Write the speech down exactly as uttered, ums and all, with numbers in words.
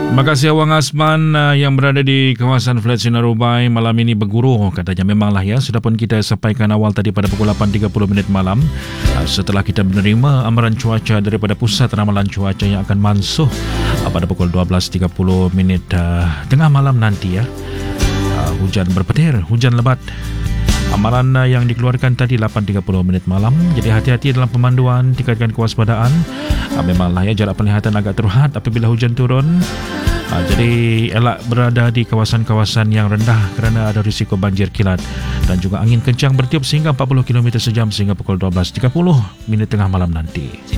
Terima kasih Awang Asman uh, yang berada di kawasan Flat Sinar Ubay malam ini berguru. Katanya memanglah ya, sudah pun kita sampaikan awal tadi pada pukul lapan tiga puluh minit malam uh, setelah kita menerima amaran cuaca daripada Pusat Ramalan Cuaca yang akan mansuh uh, pada pukul dua belas tiga puluh minit uh, tengah malam nanti ya. Uh, hujan berpetir, hujan lebat. Amaran uh, yang dikeluarkan tadi lapan tiga puluh minit malam. Jadi hati-hati dalam pemanduan, tingkatkan kewaspadaan. Uh, memanglah ya, jarak penglihatan agak terhad apabila hujan turun. Uh, jadi elak berada di kawasan-kawasan yang rendah kerana ada risiko banjir kilat dan juga angin kencang bertiup sehingga empat puluh kilometer sejam sehingga pukul dua belas tiga puluh minit tengah malam nanti.